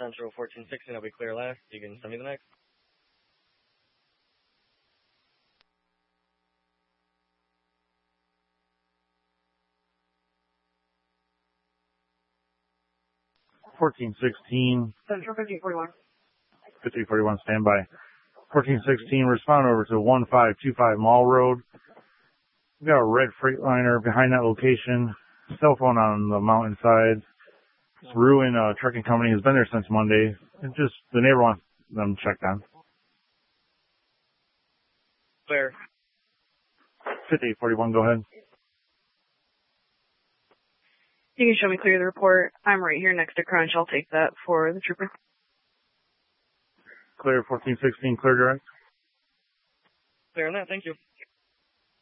Central 1416, I'll be clear last. You can send me the next. Central 1541. 5041, standby. 1416, respond over to 1525 Mall Road. We got a red Freightliner behind that location. Cell phone on the mountainside. Ruin Trucking Company has been there since Monday. It's just the neighbor wants them checked on. Clear. 5841, go ahead. You can show me clear the report. I'm right here next to Crunch. I'll take that for the trooper. Clear 1416, clear direct. Clear on that, thank you.